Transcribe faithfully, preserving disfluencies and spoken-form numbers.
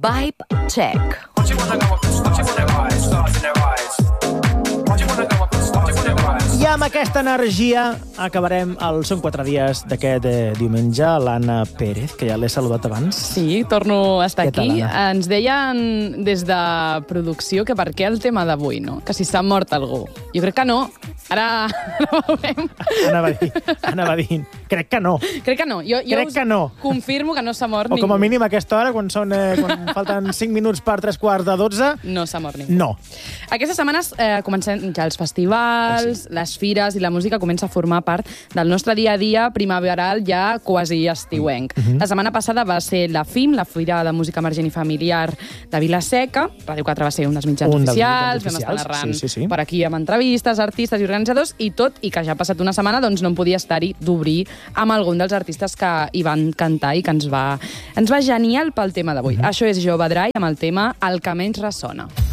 Vibe check. I amb aquesta energia acabarem el Són quatre dies d'aquest eh, diumenge. L'Anna Pérez, que ja l'he saludat abans. Sí, torno a estar Què tal, aquí. Anna? Ens deien des de producció que per què el tema d'avui, no? Que si s'ha mort algú. Jo crec que no. Ara, ara ho veurem. Anava dient, anava dient. Crec que no. Crec que no. Jo, jo Crec us que no. confirmo que no s'ha mort O ningú. com a mínim a aquesta hora, quan, són, eh, quan falten cinc minuts per tres quarts de dotze, No s'ha mort ningú. no. Aquestes setmanes eh, comencem ja els festivals, sí. les fires i la música comença a formar part del nostre dia a dia primaveral ja quasi estiuenc. Mhm. La setmana passada va ser la F I M, la Fira de Música Emergent i Familiar de Vila-seca. Ràdio quatre va ser un dels mitjans Un dels oficials. mitjans Vam estar oficials, narrant sí, sí, sí. per aquí amb entrevistes, artistes i organitzadors, i tot, i que ja ha passat una setmana, doncs no em podia estar-hi d'obrir amb algun dels artistes que hi van cantar i que ens va, ens va genial pel tema d'avui. Mhm. Això és Jove Dry amb el tema El que menys ressona.